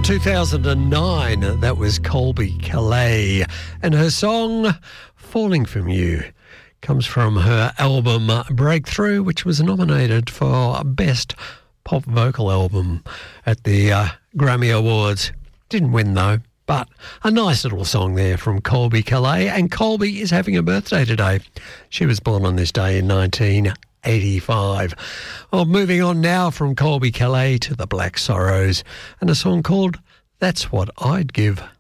2009, that was Colby Calais, and her song Falling From You comes from her album Breakthrough, which was nominated for Best Pop Vocal Album at the Grammy Awards. Didn't win though, but a nice little song there from Colby Calais, and Colby is having a birthday today. She was born on this day in 1985. Well, moving on now from Colby Calais to the Black Sorrows and a song called That's What I'd Give.